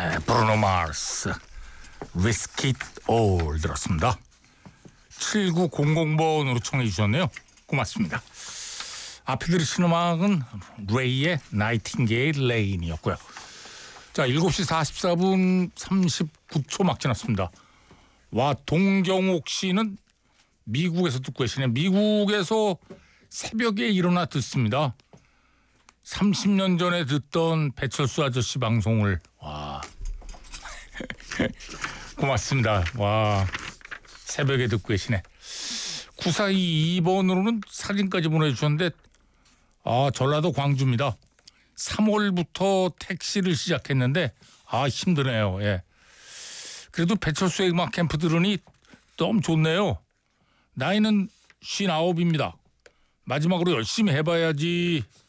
브루노 마스 Risk It All 들었습니다. 7900번으로 청해 주셨네요. 고맙습니다. 앞에 들으신 음악은 레이의 나이팅게일 레인이었고요. 자, 7시 44분 39초 막 지났습니다. 와, 동경옥 씨는 미국에서 듣고 계시네. 미국에서 새벽에 일어나 듣습니다. 30년 전에 듣던 배철수 아저씨 방송을. 와. 고맙습니다. 와, 새벽에 듣고 계시네. 9422번으로는 사진까지 보내주셨는데 전라도 광주입니다. 3월부터 택시를 시작했는데 힘드네요. 예. 그래도 배철수의 음악 캠프 들으니 너무 좋네요. 나이는 59입니다. 마지막으로 열심히 해봐야지